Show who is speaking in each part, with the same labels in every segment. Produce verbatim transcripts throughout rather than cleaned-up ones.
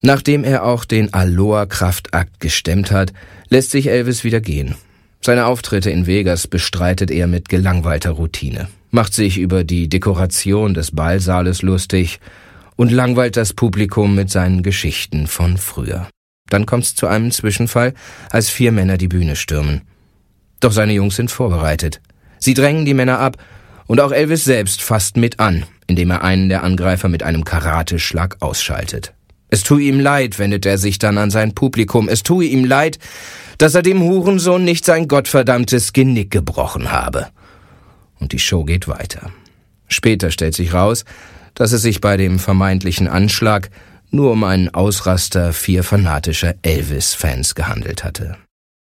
Speaker 1: Nachdem er auch den Aloha-Kraftakt gestemmt hat, lässt sich Elvis wieder gehen. Seine Auftritte in Vegas bestreitet er mit gelangweilter Routine, macht sich über die Dekoration des Ballsaales lustig und langweilt das Publikum mit seinen Geschichten von früher. Dann kommt's zu einem Zwischenfall, als vier Männer die Bühne stürmen. Doch seine Jungs sind vorbereitet. Sie drängen die Männer ab und auch Elvis selbst fasst mit an, indem er einen der Angreifer mit einem Karateschlag ausschaltet. Es tue ihm leid, wendet er sich dann an sein Publikum. Es tue ihm leid, dass er dem Hurensohn nicht sein gottverdammtes Genick gebrochen habe. Und die Show geht weiter. Später stellt sich raus, dass es sich bei dem vermeintlichen Anschlag nur um einen Ausraster vier fanatischer Elvis-Fans gehandelt hatte.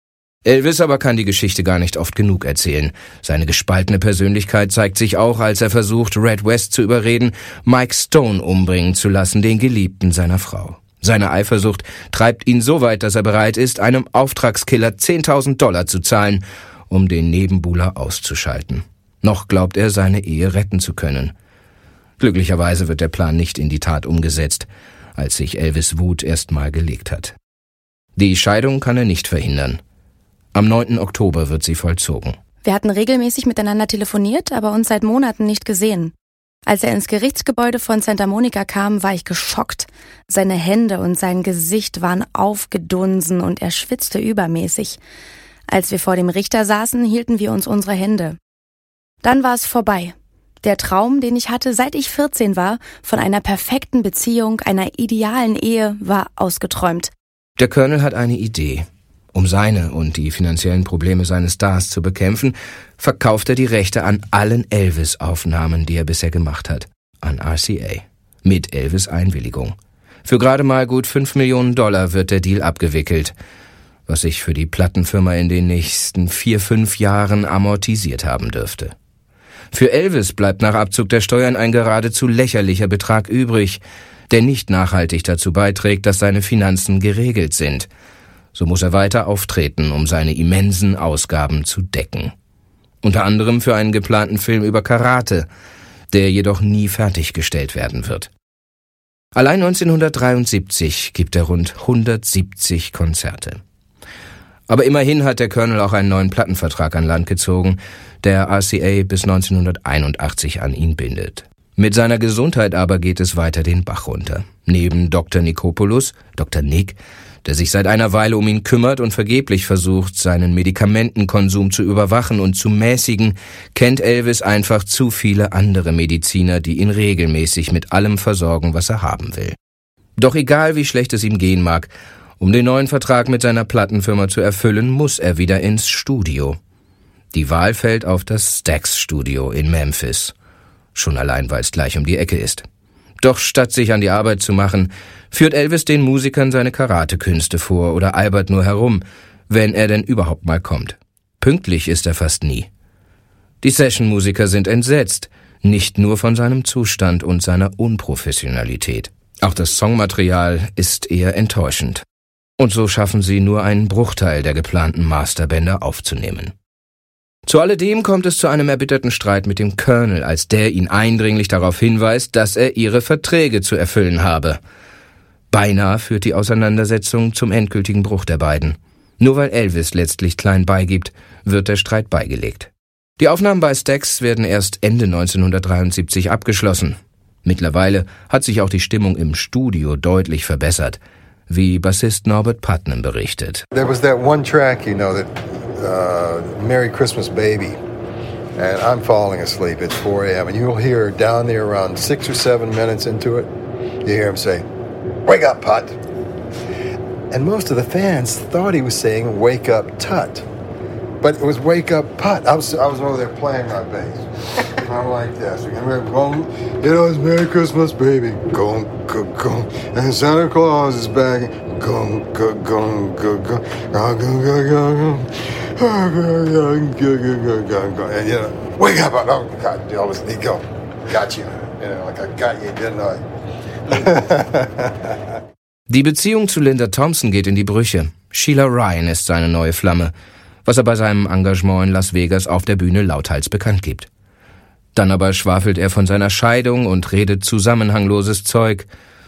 Speaker 1: Elvis aber kann die Geschichte gar nicht oft genug erzählen. Seine gespaltene Persönlichkeit zeigt sich auch, als er versucht, Red West zu überreden, Mike Stone umbringen zu lassen, den Geliebten seiner Frau. Seine Eifersucht treibt ihn so weit, dass er bereit ist, einem Auftragskiller zehntausend Dollar zu zahlen, um den Nebenbuhler auszuschalten. Noch glaubt er, seine Ehe retten zu können. Glücklicherweise wird der Plan nicht in die Tat umgesetzt, als sich Elvis' Wut erstmal gelegt hat. Die Scheidung kann er nicht verhindern. Am neunten Oktober wird sie vollzogen.
Speaker 2: Wir hatten regelmäßig miteinander telefoniert, aber uns seit Monaten nicht gesehen. Als er ins Gerichtsgebäude von Santa Monica kam, war ich geschockt. Seine Hände und sein Gesicht waren aufgedunsen und er schwitzte übermäßig. Als wir vor dem Richter saßen, hielten wir uns unsere Hände. Dann war es vorbei. Der Traum, den ich hatte, seit ich vierzehn war, von einer perfekten Beziehung, einer idealen Ehe, war ausgeträumt.
Speaker 1: Der Colonel hat eine Idee. Um seine und die finanziellen Probleme seines Stars zu bekämpfen, verkauft er die Rechte an allen Elvis-Aufnahmen, die er bisher gemacht hat, an R C A. Mit Elvis' Einwilligung. Für gerade mal gut fünf Millionen Dollar wird der Deal abgewickelt, was sich für die Plattenfirma in den nächsten vier, fünf Jahren amortisiert haben dürfte. Für Elvis bleibt nach Abzug der Steuern ein geradezu lächerlicher Betrag übrig, der nicht nachhaltig dazu beiträgt, dass seine Finanzen geregelt sind. So muss er weiter auftreten, um seine immensen Ausgaben zu decken. Unter anderem für einen geplanten Film über Karate, der jedoch nie fertiggestellt werden wird. Allein neunzehnhundertdreiundsiebzig gibt er rund hundertsiebzig Konzerte. Aber immerhin hat der Colonel auch einen neuen Plattenvertrag an Land gezogen, der R C A bis neunzehnhunderteinundachtzig an ihn bindet. Mit seiner Gesundheit aber geht es weiter den Bach runter. Neben Doktor Nikopoulos, Doktor Nick, der sich seit einer Weile um ihn kümmert und vergeblich versucht, seinen Medikamentenkonsum zu überwachen und zu mäßigen, kennt Elvis einfach zu viele andere Mediziner, die ihn regelmäßig mit allem versorgen, was er haben will. Doch egal, wie schlecht es ihm gehen mag, um den neuen Vertrag mit seiner Plattenfirma zu erfüllen, muss er wieder ins Studio. Die Wahl fällt auf das Stax-Studio in Memphis. Schon allein, weil es gleich um die Ecke ist. Doch statt sich an die Arbeit zu machen, führt Elvis den Musikern seine Karatekünste vor oder albert nur herum, wenn er denn überhaupt mal kommt. Pünktlich ist er fast nie. Die Session-Musiker sind entsetzt, nicht nur von seinem Zustand und seiner Unprofessionalität. Auch das Songmaterial ist eher enttäuschend. Und so schaffen sie nur einen Bruchteil der geplanten Masterbänder aufzunehmen. Zu alledem kommt es zu einem erbitterten Streit mit dem Colonel, als der ihn eindringlich darauf hinweist, dass er ihre Verträge zu erfüllen habe. Beinahe führt die Auseinandersetzung zum endgültigen Bruch der beiden. Nur weil Elvis letztlich klein beigibt, wird der Streit beigelegt. Die Aufnahmen bei Stax werden erst Ende neunzehnhundertdreiundsiebzig abgeschlossen. Mittlerweile hat sich auch die Stimmung im Studio deutlich verbessert, wie Bassist Norbert Putnam berichtet.
Speaker 3: There was that one track, you know, that uh, Merry Christmas Baby, and I'm falling asleep. It's four a.m. and you'll hear down there around six or seven minutes into it, you hear him say, "Wake up, Put." And most of the fans thought he was saying, "Wake up, Tut." But it was "Wake up, Put." I was I was over there playing my bass. I'm like this. You know, it's Merry Christmas, baby. Go, go, go. And Santa Claus is back. Go, go, go, go, go. Go, go, go, go, go. And you know, wake up. Oh, God, Elvis, he go. Got you. You know, like I got you, didn't I?
Speaker 1: Die Beziehung zu Linda Thompson geht in die Brüche. Sheila Ryan ist seine neue Flamme, was er bei seinem Engagement in Las Vegas auf der Bühne lauthals bekannt gibt. Dann aber schwafelt er von seiner Scheidung und redet zusammenhangloses Zeug,